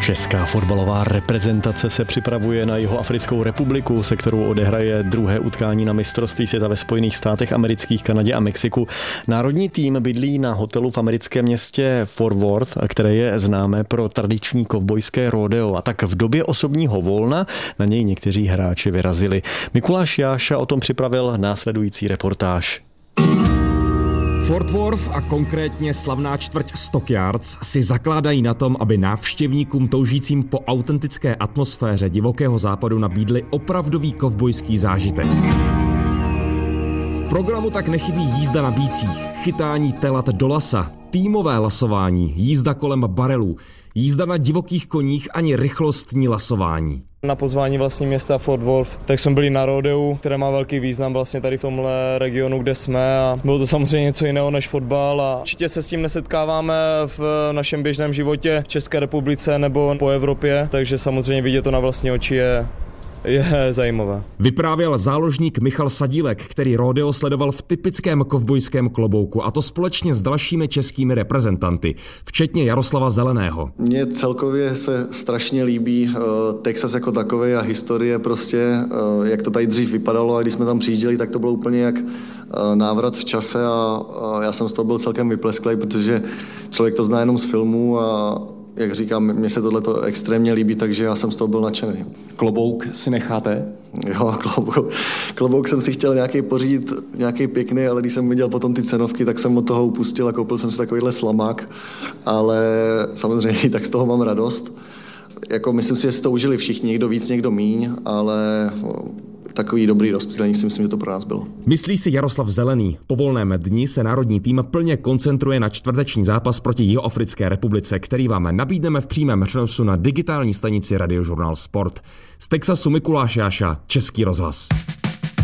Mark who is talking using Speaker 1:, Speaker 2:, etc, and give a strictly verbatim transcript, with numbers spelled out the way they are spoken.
Speaker 1: Česká fotbalová reprezentace se připravuje na Jihoafrickou republiku, se kterou odehraje druhé utkání na mistrovství světa ve Spojených státech amerických, Kanadě a Mexiku. Národní tým bydlí na hotelu v americkém městě Fort Worth, které je známé pro tradiční kovbojské rodeo. A tak v době osobního volna na něj někteří hráči vyrazili. Mikuláš Jáša o tom připravil následující reportáž.
Speaker 2: Fort Worth a konkrétně slavná čtvrť Stockyards si zakládají na tom, aby návštěvníkům toužícím po autentické atmosféře divokého západu nabídli opravdový kovbojský zážitek. V programu tak nechybí jízda na bících, chytání telat do lasa, týmové lasování, jízda kolem barelů, jízda na divokých koních ani rychlostní lasování.
Speaker 3: Na pozvání vlastně města Fort Worth, tak jsme byli na rodeu, které má velký význam vlastně tady v tomhle regionu, kde jsme, a bylo to samozřejmě něco jiného než fotbal a určitě se s tím nesetkáváme v našem běžném životě v České republice nebo po Evropě, takže samozřejmě vidět to na vlastní oči je je zajímavé.
Speaker 2: Vyprávěl záložník Michal Sadílek, který rodeo sledoval v typickém kovbojském klobouku, a to společně s dalšími českými reprezentanty, včetně Jaroslava Zeleného.
Speaker 4: Mně celkově se strašně líbí uh, Texas jako takový a historie prostě, uh, jak to tady dřív vypadalo, a když jsme tam přijížděli, tak to bylo úplně jak uh, návrat v čase a uh, já jsem z toho byl celkem vyplesklej, protože člověk to zná jenom z filmů a jak říkám, mně se tohleto extrémně líbí, takže já jsem z toho byl nadšený.
Speaker 5: Klobouk si necháte?
Speaker 4: Jo, klobouk, klobouk jsem si chtěl nějaký pořídit, nějaký pěkný, ale když jsem viděl potom ty cenovky, tak jsem od toho upustil a koupil jsem si takovýhle slamák, ale samozřejmě tak z toho mám radost. Jako myslím si, že si to užili všichni, někdo víc, někdo míň, ale takový dobrý rozptýlení si myslím, že to pro nás bylo.
Speaker 2: Myslí si Jaroslav Zelený. Po volném dni se národní tým plně koncentruje na čtvrteční zápas proti Jihoafrické republice, který vám nabídneme v přímém přenosu na digitální stanici Radiožurnál Sport. Z Texasu Mikuláš Jáša, Český rozhlas.